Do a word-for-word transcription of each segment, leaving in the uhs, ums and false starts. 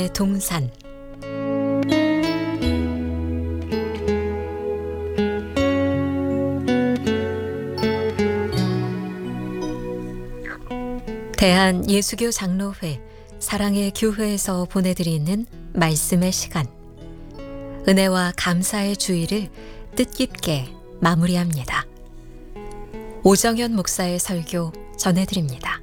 동산. 대한예수교 장로회 사랑의 교회에서 보내드리는 말씀의 시간, 은혜와 감사의 주의를 뜻깊게 마무리합니다. 오정현 목사의 설교 전해드립니다.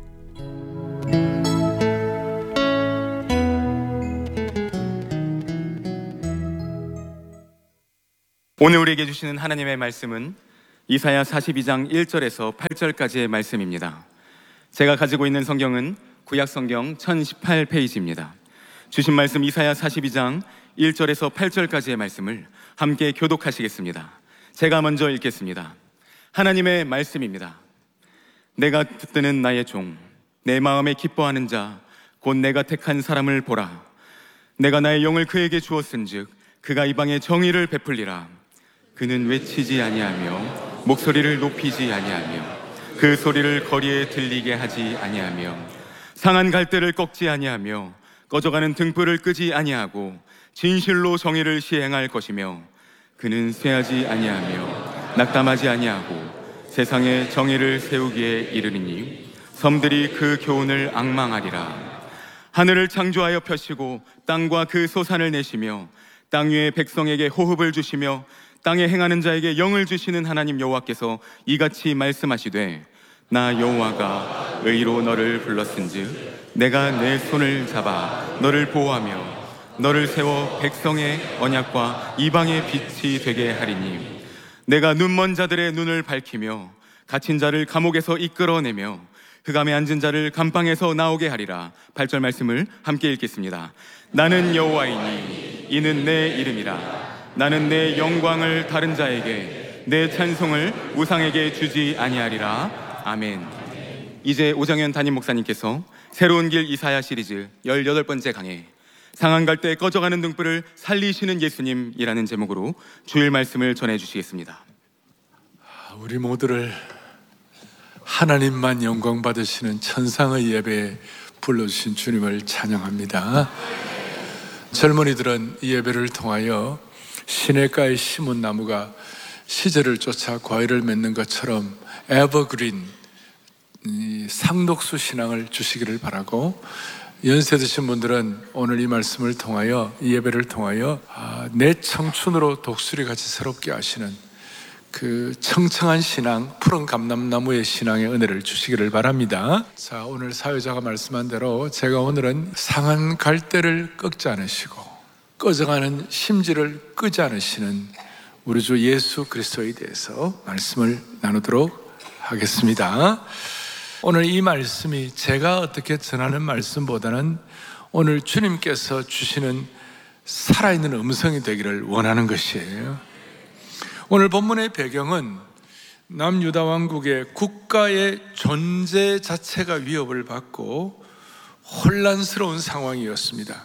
오늘 우리에게 주시는 하나님의 말씀은 이사야 사십이 장 일 절에서 팔 절까지의 말씀입니다. 제가 가지고 있는 성경은 구약성경 천십팔 페이지입니다. 주신 말씀 이사야 사십이 장 일 절에서 팔 절까지의 말씀을 함께 교독하시겠습니다. 제가 먼저 읽겠습니다. 하나님의 말씀입니다. 내가 붙드는 나의 종, 내 마음에 기뻐하는 자, 곧 내가 택한 사람을 보라. 내가 나의 영을 그에게 주었은즉 그가 이방에 정의를 베풀리라. 그는 외치지 아니하며 목소리를 높이지 아니하며 그 소리를 거리에 들리게 하지 아니하며 상한 갈대를 꺾지 아니하며 꺼져가는 등불을 끄지 아니하고 진실로 정의를 시행할 것이며 그는 쇠하지 아니하며 낙담하지 아니하고 세상에 정의를 세우기에 이르리니 섬들이 그 교훈을 앙망하리라. 하늘을 창조하여 펴시고 땅과 그 소산을 내시며 땅 위의 백성에게 호흡을 주시며 땅에 행하는 자에게 영을 주시는 하나님 여호와께서 이같이 말씀하시되 나 여호와가 의로 너를 불렀은즉 내가 내 손을 잡아 너를 보호하며 너를 세워 백성의 언약과 이방의 빛이 되게 하리니 내가 눈먼 자들의 눈을 밝히며 갇힌 자를 감옥에서 이끌어내며 흑암에 앉은 자를 감방에서 나오게 하리라. 팔 절 말씀을 함께 읽겠습니다. 나는 여호와이니 이는 내 이름이라. 나는 내 영광을 다른 자에게 내 찬송을 우상에게 주지 아니하리라. 아멘. 이제 오정현 담임 목사님께서 새로운 길 이사야 시리즈 열여덟 번째 강해 상한 갈대 꺼져가는 등불을 살리시는 예수님이라는 제목으로 주일 말씀을 전해주시겠습니다. 우리 모두를 하나님만 영광 받으시는 천상의 예배에 불러주신 주님을 찬양합니다. 젊은이들은 이 예배를 통하여 시냇가에 심은 나무가 시절을 쫓아 과일을 맺는 것처럼 에버그린 상독수 신앙을 주시기를 바라고, 연세 드신 분들은 오늘 이 말씀을 통하여, 이 예배를 통하여 아, 내 청춘으로 독수리 같이 새롭게 하시는 그 청청한 신앙, 푸른 감람나무의 신앙의 은혜를 주시기를 바랍니다. 자, 오늘 사회자가 말씀한 대로 제가 오늘은 상한 갈대를 꺾지 않으시고 꺼져가는 심지를 끄지 않으시는 우리 주 예수 그리스도에 대해서 말씀을 나누도록 하겠습니다. 오늘 이 말씀이 제가 어떻게 전하는 말씀보다는 오늘 주님께서 주시는 살아있는 음성이 되기를 원하는 것이에요. 오늘 본문의 배경은 남유다 왕국의 국가의 존재 자체가 위협을 받고 혼란스러운 상황이었습니다.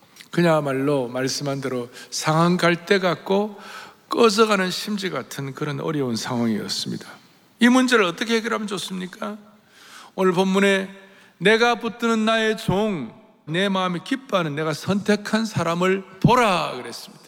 그야말로 말씀한 대로 상한 갈대 같고 꺼져가는 심지 같은 그런 어려운 상황이었습니다. 이 문제를 어떻게 해결하면 좋습니까? 오늘 본문에 내가 붙드는 나의 종, 내 마음이 기뻐하는 내가 선택한 사람을 보라 그랬습니다.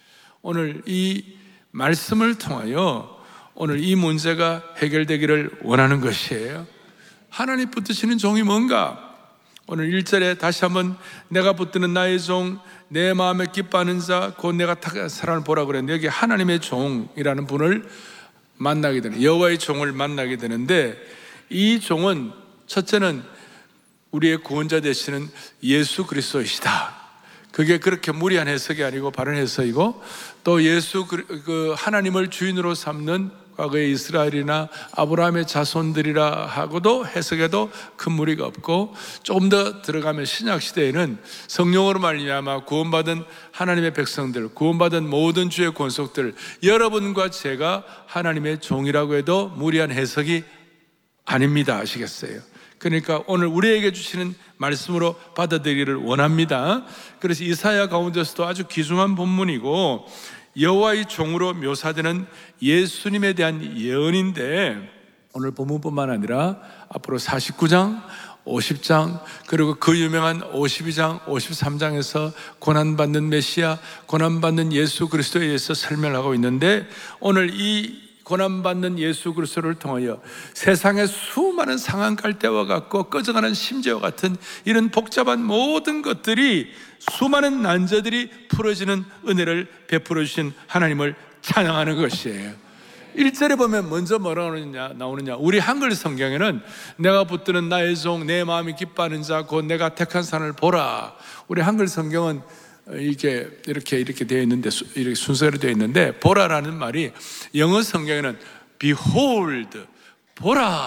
오늘 이 말씀을 통하여 오늘 이 문제가 해결되기를 원하는 것이에요. 하나님 붙드시는 종이 뭔가? 오늘 일 절에 다시 한번 내가 붙드는 나의 종, 내 마음에 기뻐하는 자, 곧 내가 택한 사람을 보라 그랬는데, 여기 하나님의 종이라는 분을 만나게 되는, 여호와의 종을 만나게 되는데, 이 종은 첫째는 우리의 구원자 되시는 예수 그리스도이시다. 그게 그렇게 무리한 해석이 아니고 바른 해석이고, 또 예수 그 하나님을 주인으로 삼는 과거의 이스라엘이나 아브라함의 자손들이라 하고도 해석에도 큰 무리가 없고, 조금 더 들어가면 신약 시대에는 성령으로 말미암아 구원받은 하나님의 백성들, 구원받은 모든 주의 권속들, 여러분과 제가 하나님의 종이라고 해도 무리한 해석이 아닙니다. 아시겠어요? 그러니까 오늘 우리에게 주시는 말씀으로 받아들이기를 원합니다. 그래서 이사야 가운데서도 아주 귀중한 본문이고 여호와의 종으로 묘사되는 예수님에 대한 예언인데, 오늘 본문뿐만 아니라 앞으로 사십구 장, 오십 장, 그리고 그 유명한 오십이 장, 오십삼 장에서 고난받는 메시아, 고난받는 예수 그리스도에 의해서 설명하고 있는데, 오늘 이 고난받는 예수 그리스도를 통하여 세상의 수많은 상한 갈대와 같고 꺼져가는 심지어와 같은 이런 복잡한 모든 것들이, 수많은 난제들이 풀어지는 은혜를 베풀어 주신 하나님을 찬양하는 것이에요. 일 절에 보면 먼저 뭐라 나오느냐, 나오느냐. 우리 한글 성경에는 내가 붙드는 나의 종, 내 마음이 기뻐하는 자, 곧 내가 택한 산을 보라. 우리 한글 성경은 이게 이렇게 이렇게 되어 있는데, 이렇게 순서로 되어 있는데, 보라라는 말이 영어 성경에는 behold, 보라,